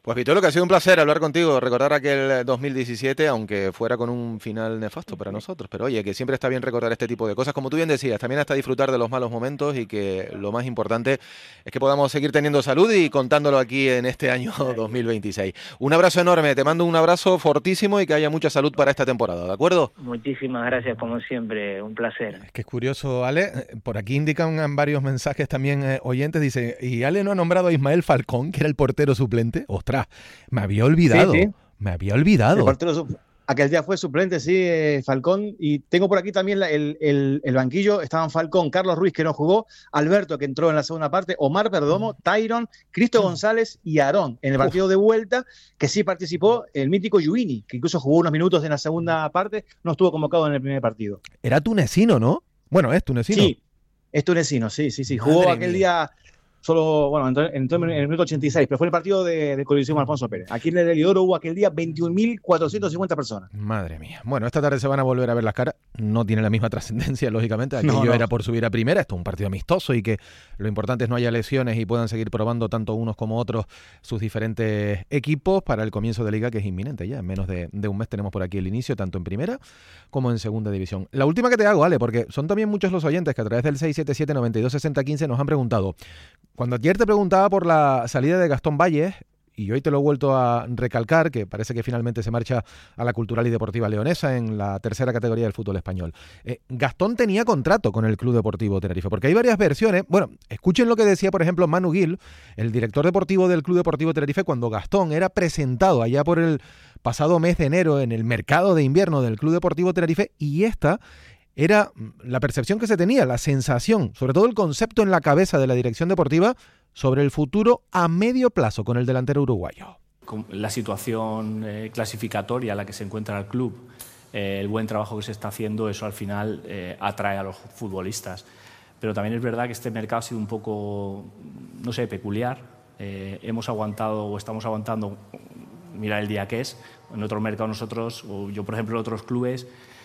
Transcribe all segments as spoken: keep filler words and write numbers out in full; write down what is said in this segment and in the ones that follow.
Pues Vitolo, que ha sido un placer hablar contigo, recordar aquel dos mil diecisiete, aunque fuera con un final nefasto para nosotros, pero oye, que siempre está bien recordar este tipo de cosas, como tú bien decías, también hasta disfrutar de los malos momentos y que lo más importante es que podamos seguir teniendo salud y contándolo aquí en este año dos mil veintiséis. Un abrazo enorme, te mando un abrazo fortísimo y que haya mucha salud para esta temporada, ¿de acuerdo? Muchísimas gracias, como siempre, un placer. Es que es curioso, Ale, por aquí indican en varios mensajes también eh, oyentes, dice, ¿y Ale no ha nombrado a Ismael Falcón, que era el portero suplente? ¡Ostras! Me había olvidado, sí, sí. me había olvidado. El portero, aquel día fue suplente, sí, eh, Falcón. Y tengo por aquí también la, el, el, el banquillo. Estaban Falcón, Carlos Ruiz, que no jugó, Alberto, que entró en la segunda parte, Omar Perdomo, Tyron, Cristo González y Aarón. En el partido de vuelta, que sí participó el mítico Giuini, que incluso jugó unos minutos en la segunda parte, no estuvo convocado en el primer partido. Era tunecino, ¿no? Bueno, es tunecino. Sí, es tunecino, sí, sí, sí. Jugó Madre aquel mía. día... Solo, bueno, entró, entró en el minuto ochenta y seis, pero fue el partido de, de Coliseum Alfonso Pérez. Aquí en el Heliodoro hubo aquel día veintiún mil cuatrocientas cincuenta personas. Madre mía. Bueno, esta tarde se van a volver a ver las caras. No tiene la misma trascendencia, lógicamente. Aquello no, no. era por subir a primera. Esto es un partido amistoso y que lo importante es no haya lesiones y puedan seguir probando tanto unos como otros sus diferentes equipos para el comienzo de liga, que es inminente ya. En menos de, de un mes tenemos por aquí el inicio, tanto en primera como en segunda división. La última que te hago, Ale, porque son también muchos los oyentes que a través del seis siete siete, noventa y dos, sesenta, quince nos han preguntado. Cuando ayer te preguntaba por la salida de Gastón Valles, y hoy te lo he vuelto a recalcar, que parece que finalmente se marcha a la Cultural y Deportiva Leonesa en la tercera categoría del fútbol español. Eh, Gastón tenía contrato con el Club Deportivo Tenerife, porque hay varias versiones. Bueno, escuchen lo que decía, por ejemplo, Manu Gil, el director deportivo del Club Deportivo Tenerife, cuando Gastón era presentado allá por el pasado mes de enero en el mercado de invierno del Club Deportivo Tenerife, y esta era la percepción que se tenía, la sensación, sobre todo el concepto en la cabeza de la dirección deportiva sobre el futuro a medio plazo con el delantero uruguayo. La situación eh, clasificatoria en la que se encuentra el club, eh, el buen trabajo que se está haciendo, eso al final eh, atrae a los futbolistas. Pero también es verdad que este mercado ha sido un poco, no sé, peculiar. Eh, hemos aguantado o estamos aguantando, mira el día que es, en otros mercados nosotros, o yo por ejemplo en otros clubes,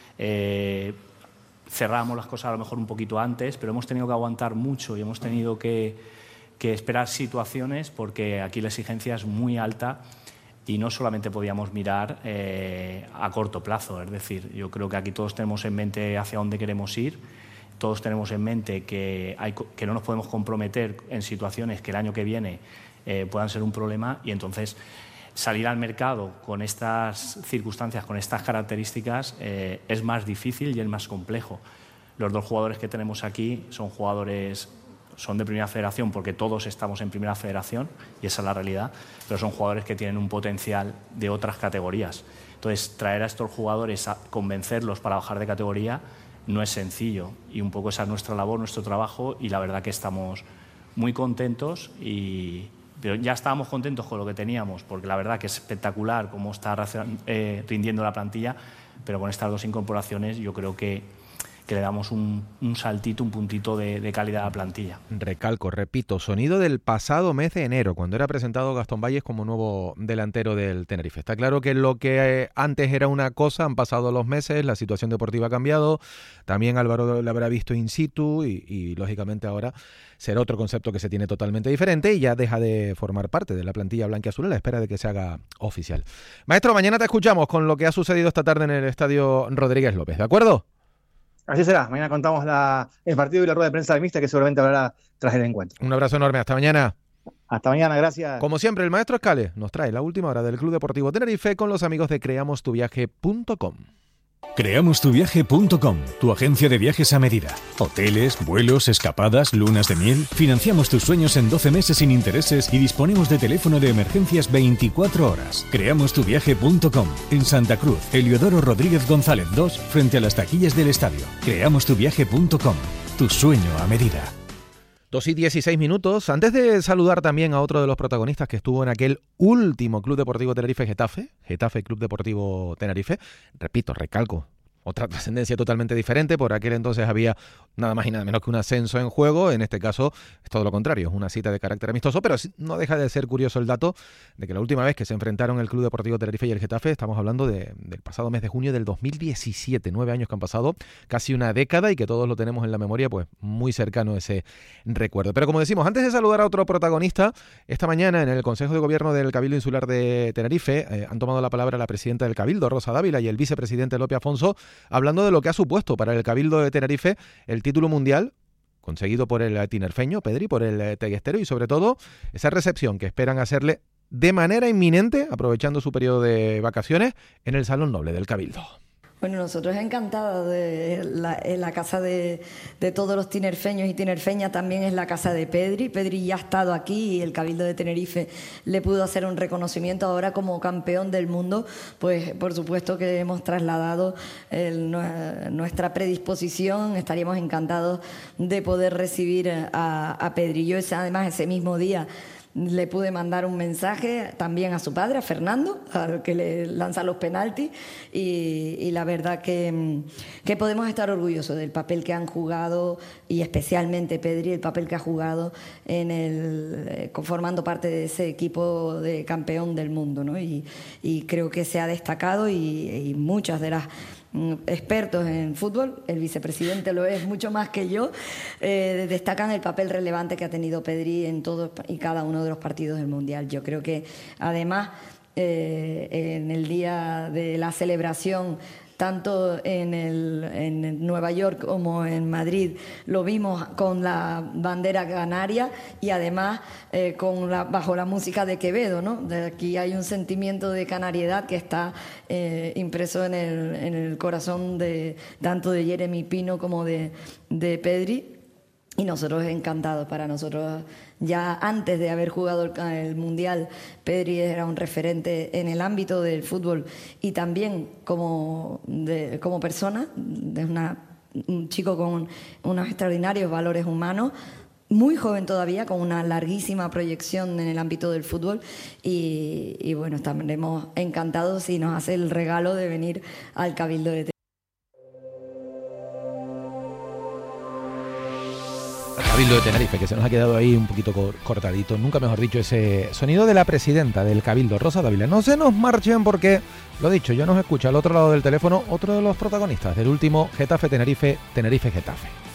eh, cerramos las cosas a lo mejor un poquito antes, pero hemos tenido que aguantar mucho y hemos tenido que, que esperar situaciones porque aquí la exigencia es muy alta y no solamente podíamos mirar eh, a corto plazo. Es decir, yo creo que aquí todos tenemos en mente hacia dónde queremos ir, todos tenemos en mente que, hay, que no nos podemos comprometer en situaciones que el año que viene eh, puedan ser un problema, y entonces salir al mercado con estas circunstancias, con estas características, eh, es más difícil y es más complejo. Los dos jugadores que tenemos aquí son jugadores, son de Primera Federación porque todos estamos en Primera Federación y esa es la realidad, pero son jugadores que tienen un potencial de otras categorías. Entonces, traer a estos jugadores, a convencerlos para bajar de categoría, no es sencillo, y un poco esa es nuestra labor, nuestro trabajo, y la verdad que estamos muy contentos y... Pero ya estábamos contentos con lo que teníamos, porque la verdad que es espectacular cómo está eh, rindiendo la plantilla, pero con estas dos incorporaciones yo creo que, que le damos un, un saltito, un puntito de, de calidad a la plantilla. Recalco, repito, sonido del pasado mes de enero, cuando era presentado Gastón Valles como nuevo delantero del Tenerife. Está claro que lo que antes era una cosa, han pasado los meses, la situación deportiva ha cambiado, también Álvaro lo habrá visto in situ y, y lógicamente ahora será otro concepto que se tiene totalmente diferente y ya deja de formar parte de la plantilla blanquiazul a la espera de que se haga oficial. Maestro, mañana te escuchamos con lo que ha sucedido esta tarde en el Estadio Rodríguez López, ¿de acuerdo? Así será, mañana contamos la, el partido y la rueda de prensa de mixta que seguramente habrá tras el encuentro. Un abrazo enorme, hasta mañana. Hasta mañana, gracias. Como siempre, el maestro Escale nos trae la última hora del Club Deportivo Tenerife con los amigos de creamos tu viaje punto com. creamos tu viaje punto com, tu agencia de viajes a medida. Hoteles, vuelos, escapadas, lunas de miel. Financiamos tus sueños en doce meses sin intereses y disponemos de teléfono de emergencias veinticuatro horas. creamos tu viaje punto com, en Santa Cruz, Heliodoro Rodríguez González dos, frente a las taquillas del estadio. creamos tu viaje punto com, tu sueño a medida. dos y dieciséis minutos. Antes de saludar también a otro de los protagonistas que estuvo en aquel último Club Deportivo Tenerife Getafe, Getafe Club Deportivo Tenerife, repito, recalco, otra trascendencia totalmente diferente. Por aquel entonces había nada más y nada menos que un ascenso en juego. En este caso es todo lo contrario, es una cita de carácter amistoso, pero no deja de ser curioso el dato de que la última vez que se enfrentaron el Club Deportivo Tenerife y el Getafe, estamos hablando de, del pasado mes de junio del dos mil diecisiete, nueve años que han pasado, casi una década, y que todos lo tenemos en la memoria, pues muy cercano ese recuerdo. Pero como decimos, antes de saludar a otro protagonista, esta mañana en el Consejo de Gobierno del Cabildo Insular de Tenerife eh, han tomado la palabra la presidenta del Cabildo, Rosa Dávila, y el vicepresidente Lope Afonso, hablando de lo que ha supuesto para el Cabildo de Tenerife el título mundial conseguido por el tinerfeño Pedri, por el teguestero, y sobre todo esa recepción que esperan hacerle de manera inminente, aprovechando su periodo de vacaciones, en el Salón Noble del Cabildo. Bueno, nosotros encantados de la, la casa de, de todos los tinerfeños y tinerfeñas, también es la casa de Pedri. Pedri ya ha estado aquí y el Cabildo de Tenerife le pudo hacer un reconocimiento ahora como campeón del mundo. Pues por supuesto que hemos trasladado el, nuestra predisposición, estaríamos encantados de poder recibir a, a Pedri. Yo ese, además ese mismo día le pude mandar un mensaje también a su padre, a Fernando, al que le lanza los penaltis, y, y la verdad que, que podemos estar orgullosos del papel que han jugado, y especialmente Pedri, el papel que ha jugado en el, formando parte de ese equipo de campeón del mundo, ¿no? Y, y creo que se ha destacado, y, y muchas de las expertos en fútbol, el vicepresidente lo es mucho más que yo, eh, destacan el papel relevante que ha tenido Pedri en todos y cada uno de los partidos del Mundial. Yo creo que además eh, en el día de la celebración, tanto en, el, en Nueva York como en Madrid, lo vimos con la bandera canaria y además eh, con la, bajo la música de Quevedo, ¿no? De aquí hay un sentimiento de canariedad que está eh, impreso en el, en el corazón de tanto de Jeremy Pino como de, de Pedri. Y nosotros encantados, para nosotros, ya antes de haber jugado el, el Mundial, Pedri era un referente en el ámbito del fútbol y también como, de, como persona, de una, un chico con unos extraordinarios valores humanos, muy joven todavía, con una larguísima proyección en el ámbito del fútbol, y, y bueno, estaremos encantados si nos hace el regalo de venir al Cabildo de Tenerife. Cabildo de Tenerife, que se nos ha quedado ahí un poquito cortadito, nunca mejor dicho, ese sonido de la presidenta del Cabildo, Rosa Dávila. No se nos marchen porque, lo dicho, ya nos escucha al otro lado del teléfono otro de los protagonistas del último Getafe-Tenerife, Tenerife-Getafe.